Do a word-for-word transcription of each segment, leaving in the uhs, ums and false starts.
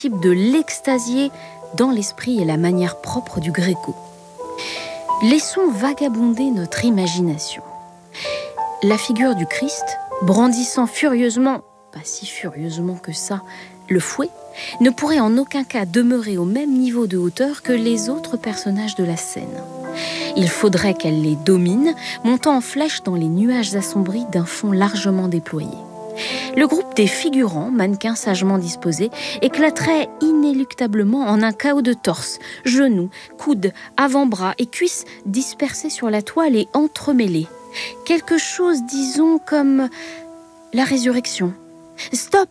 de l'extasier dans l'esprit et la manière propre du Gréco. Laissons vagabonder notre imagination. La figure du Christ, brandissant furieusement, pas si furieusement que ça, le fouet, ne pourrait en aucun cas demeurer au même niveau de hauteur que les autres personnages de la scène. Il faudrait qu'elle les domine, montant en flèche dans les nuages assombris d'un fond largement déployé. Le groupe des figurants, mannequins sagement disposés, éclaterait inéluctablement en un chaos de torses, genoux, coudes, avant-bras et cuisses dispersés sur la toile et entremêlés. Quelque chose, disons, comme la résurrection. Stop !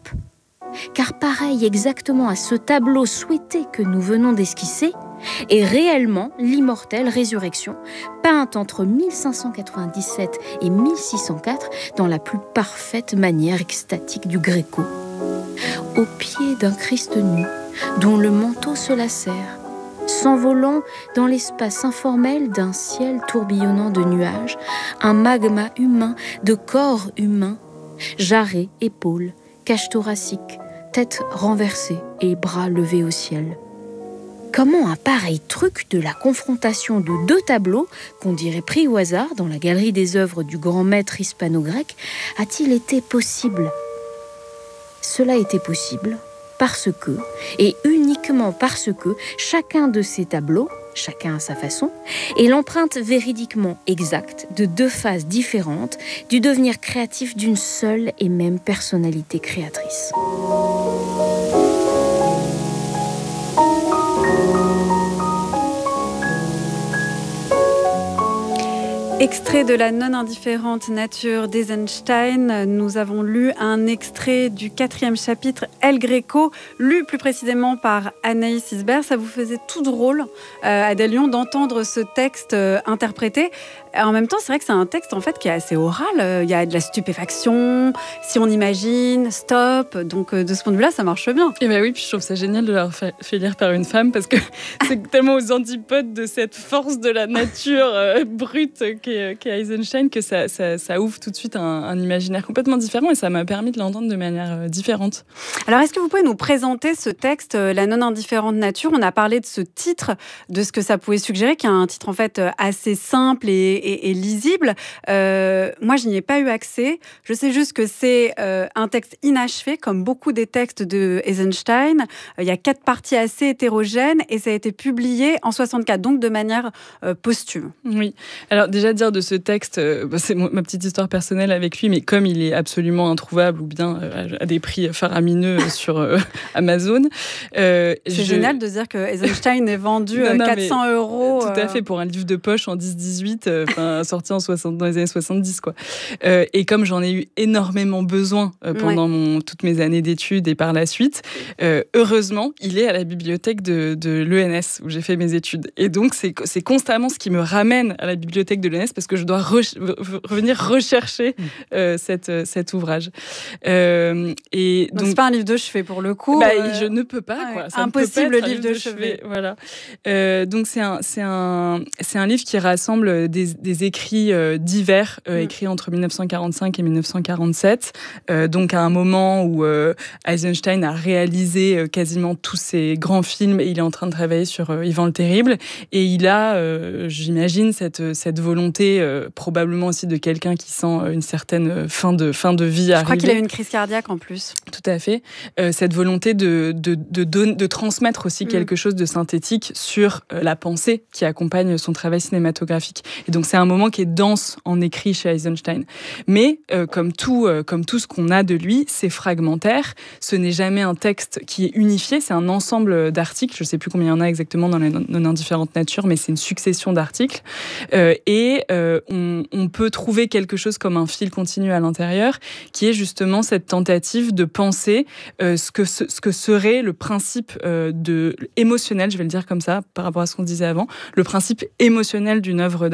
Car pareil exactement à ce tableau souhaité que nous venons d'esquisser, est réellement l'immortelle résurrection, peinte entre mille cinq cent quatre-vingt-dix-sept et mille six cent quatre dans la plus parfaite manière extatique du Gréco. Au pied d'un Christ nu, dont le manteau se lacère, s'envolant dans l'espace informel d'un ciel tourbillonnant de nuages, un magma humain de corps humains, jarrets, épaules, cage thoracique, tête renversée et bras levés au ciel. Comment un pareil truc de la confrontation de deux tableaux, qu'on dirait pris au hasard dans la galerie des œuvres du grand maître hispano-grec, a-t-il été possible ? Cela était possible parce que, et uniquement parce que, chacun de ces tableaux, chacun à sa façon, est l'empreinte véridiquement exacte de deux phases différentes du devenir créatif d'une seule et même personnalité créatrice. Extrait de la non-indifférente nature d'Eisenstein, nous avons lu un extrait du quatrième chapitre El Greco, lu plus précisément par Anaïs Isbert. Ça vous faisait tout drôle, euh, Adèle Lyon, d'entendre ce texte euh, interprété. En même temps, c'est vrai que c'est un texte en fait qui est assez oral. Il y a de la stupéfaction, si on imagine, stop. Donc de ce point de vue-là, ça marche bien. Et ben oui, puis je trouve ça génial de l'avoir fait lire par une femme parce que c'est tellement aux antipodes de cette force de la nature euh, brute qu'est, qu'est Eisenstein que ça, ça, ça ouvre tout de suite un, un imaginaire complètement différent et ça m'a permis de l'entendre de manière euh, différente. Alors, est-ce que vous pouvez nous présenter ce texte, euh, La non-indifférente nature ? On a parlé de ce titre, de ce que ça pouvait suggérer, qui est un titre en fait assez simple et Et, et lisible. Euh, moi, je n'y ai pas eu accès. Je sais juste que c'est euh, un texte inachevé, comme beaucoup des textes de Eisenstein. Euh, il y a quatre parties assez hétérogènes et ça a été publié en soixante-quatre, donc de manière euh, posthume. Oui. Alors déjà dire de ce texte, euh, bah, c'est mon, ma petite histoire personnelle avec lui, mais comme il est absolument introuvable ou bien euh, à des prix faramineux sur euh, Amazon. Euh, c'est je... génial de dire que Eisenstein est vendu non, non, quatre cents euros. Tout à fait, pour un livre de poche en dix dix-huit. Euh, Enfin, sorti en soixante, dans les années soixante-dix, quoi. Euh, et comme j'en ai eu énormément besoin euh, pendant ouais. mon, toutes mes années d'études et par la suite, euh, heureusement, il est à la bibliothèque de, de l'E N S où j'ai fait mes études. Et donc, c'est, c'est constamment ce qui me ramène à la bibliothèque de l'E N S parce que je dois re- revenir rechercher euh, cette, cet ouvrage. Euh, et donc, donc, c'est pas un livre de chevet pour le coup. Bah, euh... Je ne peux pas, quoi. Ça impossible peut pas le livre de, de chevet. chevet. Voilà. Euh, donc, c'est un, c'est, un, c'est un livre qui rassemble des des écrits euh, divers, euh, mmh. écrits entre dix-neuf cent quarante-cinq et dix-neuf cent quarante-sept, euh, donc à un moment où euh, Eisenstein a réalisé euh, quasiment tous ses grands films et il est en train de travailler sur euh, Ivan le Terrible, et il a, euh, j'imagine, cette, cette volonté, euh, probablement aussi de quelqu'un qui sent une certaine fin de, fin de vie arriver. Je arriver. crois qu'il a eu une crise cardiaque en plus. Tout à fait. Euh, cette volonté de, de, de, de, de transmettre aussi mmh. quelque chose de synthétique sur euh, la pensée qui accompagne son travail cinématographique. Et donc, c'est un moment qui est dense en écrit chez Eisenstein. Mais, euh, comme, tout, euh, comme tout ce qu'on a de lui, c'est fragmentaire. Ce n'est jamais un texte qui est unifié. C'est un ensemble d'articles. Je ne sais plus combien il y en a exactement dans les non-indifférentes natures, mais c'est une succession d'articles. Euh, et euh, on, on peut trouver quelque chose comme un fil continu à l'intérieur, qui est justement cette tentative de penser euh, ce, que, ce, ce que serait le principe euh, de, émotionnel, je vais le dire comme ça, par rapport à ce qu'on disait avant, le principe émotionnel d'une œuvre d'art,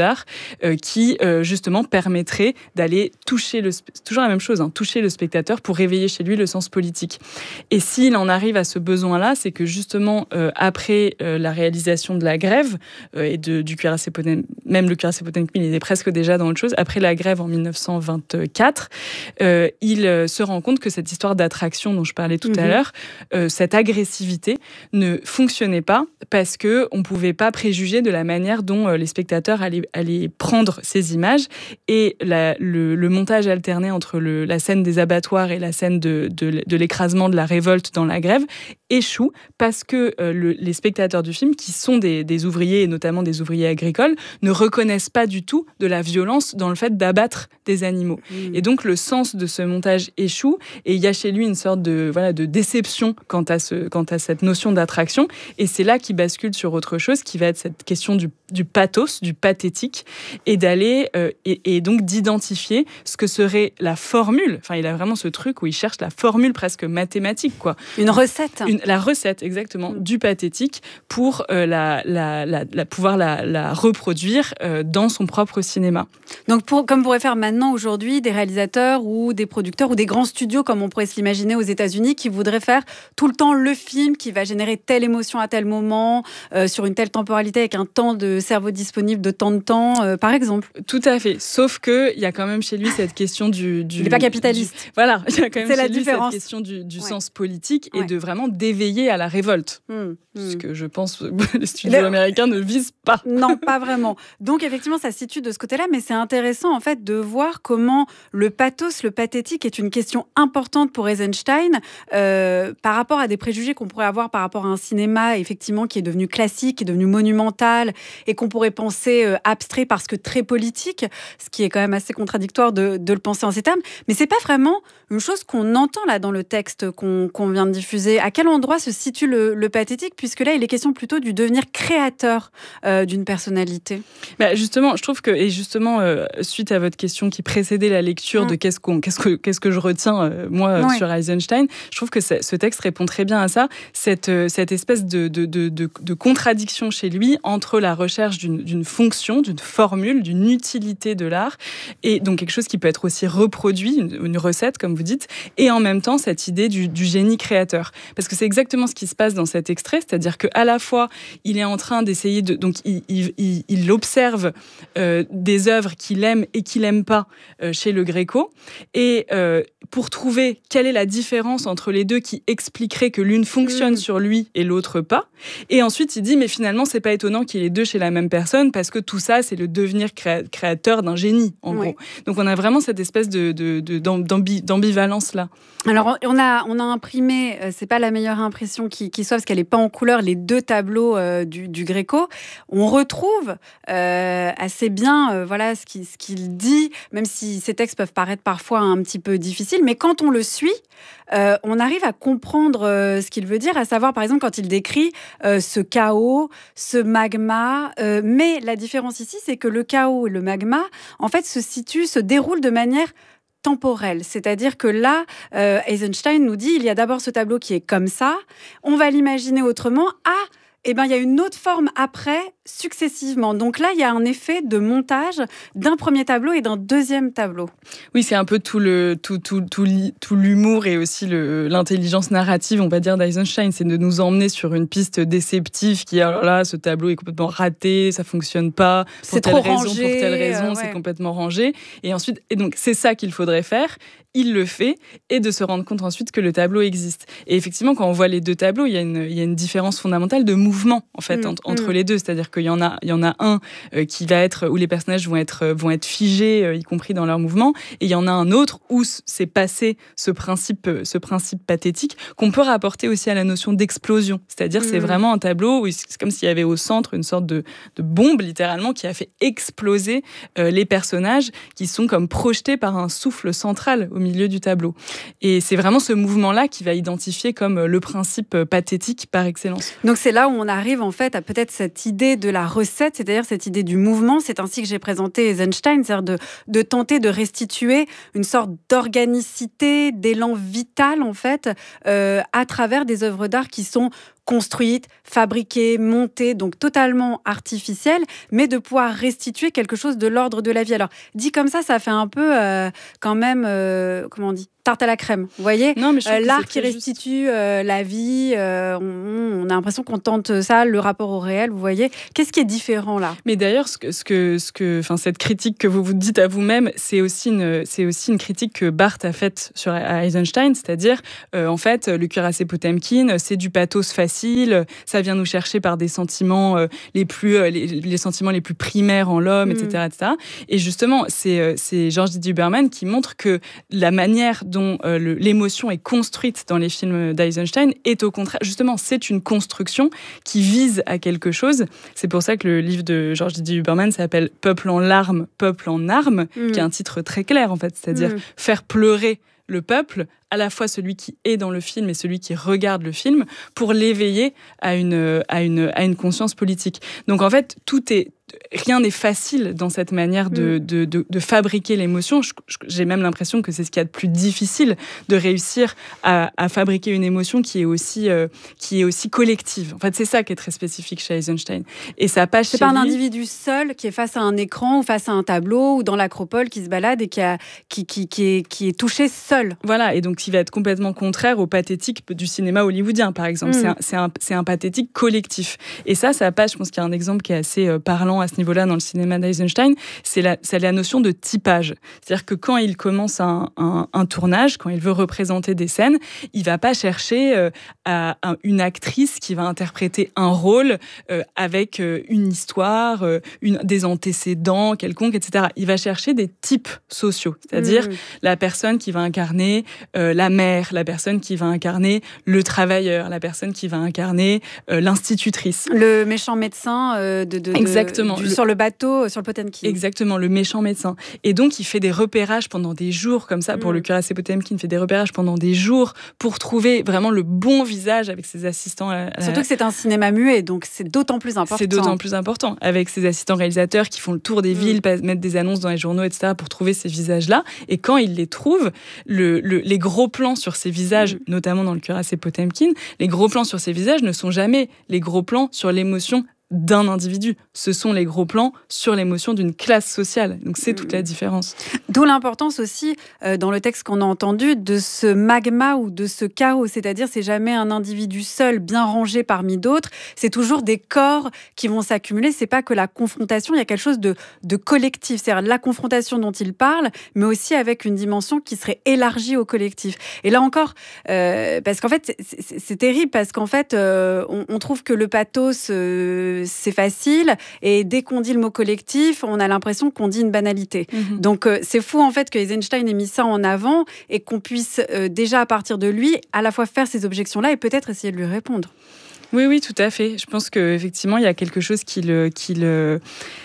euh, qui euh, justement permettrait d'aller toucher le, toujours la même chose, hein, toucher le spectateur pour réveiller chez lui le sens politique. Et s'il en arrive à ce besoin-là, c'est que justement euh, après euh, la réalisation de la grève euh, et de, du cuirassé Potemkin, même le cuirassé Potemkin, il est presque déjà dans autre chose. Après la grève en dix-neuf cent vingt-quatre, euh, il euh, se rend compte que cette histoire d'attraction dont je parlais tout mmh. à l'heure, euh, cette agressivité ne fonctionnait pas parce que on pouvait pas préjuger de la manière dont euh, les spectateurs allaient, allaient prendre ces images, et la, le, le montage alterné entre le, la scène des abattoirs et la scène de, de, de l'écrasement de la révolte dans la grève échoue parce que euh, le, les spectateurs du film, qui sont des, des ouvriers et notamment des ouvriers agricoles, ne reconnaissent pas du tout de la violence dans le fait d'abattre des animaux. Mmh. Et donc le sens de ce montage échoue, et il y a chez lui une sorte de, voilà, de déception quant à, ce, quant à cette notion d'attraction, et c'est là qu'il bascule sur autre chose qui va être cette question du, du pathos, du pathétique, et d'aller euh, et, et donc d'identifier ce que serait la formule. Enfin, il a vraiment ce truc où il cherche la formule presque mathématique, quoi. Une recette. Une, la recette, exactement, mmh. du pathétique pour euh, la, la, la, la, pouvoir la, la reproduire euh, dans son propre cinéma. Donc, pour, comme pourraient faire maintenant, aujourd'hui, des réalisateurs ou des producteurs ou des grands studios, comme on pourrait se l'imaginer aux États-Unis, qui voudraient faire tout le temps le film qui va générer telle émotion à tel moment, euh, sur une telle temporalité, avec un temps de cerveau disponible de tant de temps, euh, par exemple. Tout à fait. Sauf qu'il y a quand même chez lui cette question du... du il n'est pas capitaliste. Du, voilà, il y a quand même C'est chez la lui différence. cette question du, du ouais. sens politique et ouais. de vraiment d'éveiller à la révolte. Mmh. Ce que je pense les studios Le... américains ne visent pas. Non, pas vraiment. Donc effectivement, ça se situe de ce côté-là, mais c'est intéressant en fait de voir comment le pathos, le pathétique est une question importante pour Eisenstein euh, par rapport à des préjugés qu'on pourrait avoir par rapport à un cinéma effectivement qui est devenu classique, qui est devenu monumental et qu'on pourrait penser euh, abstrait parce que très politique, ce qui est quand même assez contradictoire de, de le penser en ces termes. Mais c'est pas vraiment une chose qu'on entend là dans le texte qu'on, qu'on vient de diffuser. À quel endroit se situe le, le pathétique, puisque là il est question plutôt du devenir créateur euh, d'une personnalité. Bah justement, je trouve que, et justement, euh, suite à votre question qui précédait la lecture mmh. de qu'est-ce, qu'on, qu'est-ce, que, qu'est-ce que je retiens, euh, moi, oui. sur Eisenstein, je trouve que ce texte répond très bien à ça, cette, euh, cette espèce de, de, de, de, de contradiction chez lui entre la recherche d'une, d'une fonction, d'une formule, d'une utilité de l'art, et donc quelque chose qui peut être aussi reproduit, une, une recette, comme vous dites, et en même temps, cette idée du, du génie créateur. Parce que c'est exactement ce qui se passe dans cet extrait, c'est-à-dire qu'à la fois, il est en train d'essayer de... Donc, il, il, il, il observe euh, des œuvres qu'il aime et qu'il n'aime pas euh, chez le Gréco. Et euh, pour trouver quelle est la différence entre les deux qui expliquerait que l'une fonctionne mmh. sur lui et l'autre pas. Et ensuite, il dit, mais finalement, c'est pas étonnant qu'il y ait deux chez la même personne parce que tout ça, c'est le devenir créa- créateur d'un génie, en oui. gros. Donc, on a vraiment cette espèce de, de, de, d'ambi- d'ambivalence-là. Alors, on a, on a imprimé, euh, c'est pas la meilleure impression qui, qui soit parce qu'elle n'est pas en couleur, les deux tableaux euh, du, du Gréco. On retrouve euh, assez bien euh, voilà, ce, qui, ce qu'il dit, même si ces textes peuvent paraître parfois un petit peu difficiles, mais quand on le suit, euh, on arrive à comprendre euh, ce qu'il veut dire, à savoir, par exemple, quand il décrit euh, ce chaos, ce magma. Euh, mais la différence ici, c'est que le chaos et le magma, en fait, se situent, se déroulent de manière temporelle. C'est-à-dire que là, euh, Eisenstein nous dit, il y a d'abord ce tableau qui est comme ça, on va l'imaginer autrement. Ah, eh ben, il y a une autre forme après, successivement. Donc là, il y a un effet de montage d'un premier tableau et d'un deuxième tableau. Oui, c'est un peu tout, le, tout, tout, tout, tout l'humour et aussi le, l'intelligence narrative, on va dire, d'Eisenstein. C'est de nous emmener sur une piste déceptive qui, alors là, ce tableau est complètement raté, ça ne fonctionne pas, pour c'est telle trop raison, rangé, pour telle raison, euh, ouais. c'est complètement rangé. Et ensuite, et donc, c'est ça qu'il faudrait faire. Il le fait, et de se rendre compte ensuite que le tableau existe. Et effectivement, quand on voit les deux tableaux, il y a une, il y a une différence fondamentale de mouvement, en fait, mmh, entre mmh. les deux. C'est-à-dire qu'il y en a, il y en a un euh, qui va être, où les personnages vont être, vont être figés, euh, y compris dans leur mouvement, et il y en a un autre où c'est passé ce principe, ce principe pathétique qu'on peut rapporter aussi à la notion d'explosion. C'est-à-dire, mmh. c'est vraiment un tableau où c'est comme s'il y avait au centre une sorte de, de bombe, littéralement, qui a fait exploser euh, les personnages qui sont comme projetés par un souffle central au milieu du tableau. Et c'est vraiment ce mouvement-là qui va identifier comme le principe pathétique par excellence. Donc c'est là où on arrive en fait à peut-être cette idée de la recette, c'est-à-dire cette idée du mouvement. C'est ainsi que j'ai présenté Eisenstein, c'est-à-dire de, de tenter de restituer une sorte d'organicité, d'élan vital en fait, euh, à travers des œuvres d'art qui sont construite, fabriquée, montée, donc totalement artificielle, mais de pouvoir restituer quelque chose de l'ordre de la vie. Alors, dit comme ça, ça fait un peu euh, quand même, euh, comment on dit, tarte à la crème, vous voyez, non, mais je euh, l'art qui restitue euh, la vie, euh, on, on a l'impression qu'on tente ça, le rapport au réel, vous voyez. Qu'est-ce qui est différent là ? Mais d'ailleurs, ce que, ce que, ce que, enfin, cette critique que vous vous dites à vous-même, c'est aussi une, c'est aussi une critique que Barthes a faite sur Eisenstein, c'est-à-dire, euh, en fait, le cuirassé Potemkin, c'est du pathos facile, ça vient nous chercher par des sentiments euh, les plus, euh, les, les sentiments les plus primaires en l'homme, mmh. et cetera, et cetera. Et justement, c'est, c'est George Didier Huberman qui montre que la manière dont euh, le, l'émotion est construite dans les films d'Eisenstein est au contraire, justement, c'est une construction qui vise à quelque chose. C'est pour ça que le livre de George Didier Huberman s'appelle « Peuple en larmes, peuple en armes mmh. », qui est un titre très clair, en fait, c'est-à-dire mmh. faire pleurer le peuple, à la fois celui qui est dans le film et celui qui regarde le film, pour l'éveiller à une, à une, à une conscience politique. Donc en fait, tout est, rien n'est facile dans cette manière de, de, de, de fabriquer l'émotion. Je, j'ai même l'impression que c'est ce qu'il y a de plus difficile, de réussir à, à fabriquer une émotion qui est aussi, euh, qui est aussi collective. En fait, c'est ça qui est très spécifique chez Eisenstein. Et ça passe c'est chez pas lui... un individu seul qui est face à un écran ou face à un tableau ou dans l'acropole qui se balade et qui, a, qui, qui, qui, est, qui est touché seul. Voilà, et donc qui va être complètement contraire au pathétique du cinéma hollywoodien, par exemple. Mmh. C'est, un, c'est, un, c'est un pathétique collectif. Et ça, ça passe, je pense qu'il y a un exemple qui est assez euh, parlant à ce niveau-là dans le cinéma d'Eisenstein, c'est la, c'est la notion de typage. C'est-à-dire que quand il commence un, un, un tournage, quand il veut représenter des scènes, il ne va pas chercher euh, à, à une actrice qui va interpréter un rôle euh, avec euh, une histoire, euh, une, des antécédents quelconques, et cetera. Il va chercher des types sociaux, c'est-à-dire mmh. la personne qui va incarner euh, la mère, la personne qui va incarner le travailleur, la personne qui va incarner euh, l'institutrice. Le méchant médecin euh, de, de, Exactement. De, du, le... sur le bateau, sur le Potemkin. Exactement, le méchant médecin. Et donc, il fait des repérages pendant des jours, comme ça, pour mmh. le cuirassé Potemkin, il fait des repérages pendant des jours pour trouver vraiment le bon visage avec ses assistants. À la... Surtout que c'est un cinéma muet, donc c'est d'autant plus important. C'est d'autant plus important, avec ses assistants réalisateurs qui font le tour des mmh. villes, mettent des annonces dans les journaux, et cetera, pour trouver ces visages-là. Et quand il les trouve, le, le, les gros plans sur ces visages, mmh. notamment dans le cuirassé Potemkin, les gros plans sur ces visages ne sont jamais les gros plans sur l'émotion d'un individu. Ce sont les gros plans sur l'émotion d'une classe sociale. Donc c'est toute la différence. D'où l'importance aussi, euh, dans le texte qu'on a entendu, de ce magma ou de ce chaos. C'est-à-dire, c'est jamais un individu seul, bien rangé parmi d'autres. C'est toujours des corps qui vont s'accumuler. C'est pas que la confrontation, il y a quelque chose de, de collectif. C'est-à-dire la confrontation dont il parle, mais aussi avec une dimension qui serait élargie au collectif. Et là encore, euh, parce qu'en fait, c'est, c'est, c'est terrible, parce qu'en fait, euh, on, on trouve que le pathos... Euh, c'est facile, et dès qu'on dit le mot collectif, on a l'impression qu'on dit une banalité. Mmh. Donc euh, c'est fou en fait que Eisenstein ait mis ça en avant et qu'on puisse euh, déjà à partir de lui à la fois faire ces objections-là et peut-être essayer de lui répondre. Oui, oui, tout à fait. Je pense qu'effectivement, il y a quelque chose qui le... Qui le...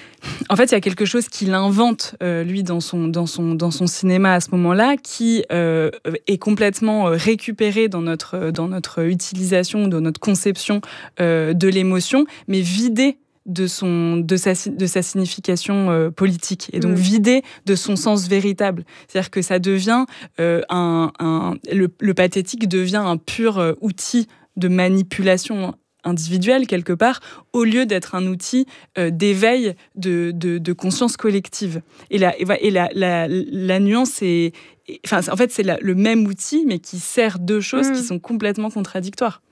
En fait, il y a quelque chose qu'il invente, euh, lui, dans son, dans, son, dans son cinéma à ce moment-là, qui euh, est complètement récupéré dans notre, dans notre utilisation, dans notre conception euh, de l'émotion, mais vidé de, son, de, sa, de sa signification euh, politique, et donc mmh. vidé de son sens véritable. C'est-à-dire que ça devient euh, un... un le, le pathétique devient un pur euh, outil de manipulation individuelle, quelque part, au lieu d'être un outil euh, d'éveil de, de, de conscience collective. Et la, et la, la, la nuance est... Enfin, en fait, c'est la, le même outil, mais qui sert deux choses mmh. qui sont complètement contradictoires.